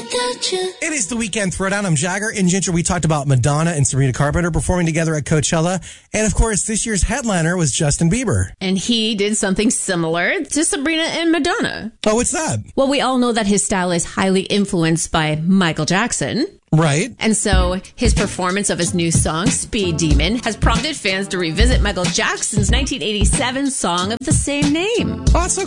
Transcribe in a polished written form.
without you. It is the Weekend Throwdown. I'm Jagger and Ginger. We talked about Madonna and Sabrina Carpenter performing together at Coachella. And of course, this year's headliner was Justin Bieber. And he did something similar to Sabrina and Madonna. Oh, what's that? Well, we all know that his style is highly influenced by Michael Jackson. Right. And so his performance of his new song, Speed Demon, has prompted fans to revisit Michael Jackson's 1987 song of the same name. Oh, that's so